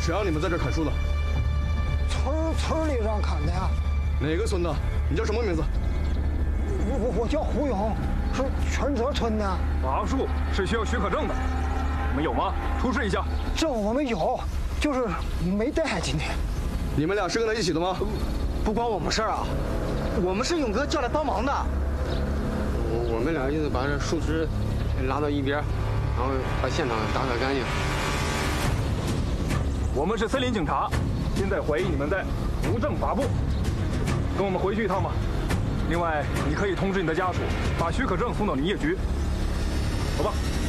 谁让你们在这砍树的？ 村里让砍的呀。 哪个村的？你叫什么名字？ 我叫胡勇，是全泽村的。 伐树是需要许可证的，你们有吗？出示一下。 证我们有，就是没带今天。 你们俩是跟他一起的吗？ 不关我们事儿啊，我们是勇哥叫来帮忙的。 我们俩就是把这树枝拉到一边，然后把现场打扫干净。 我们是森林警察，现在怀疑你们在无证伐木，跟我们回去一趟吧。另外，你可以通知你的家属，把许可证送到林业局。走吧。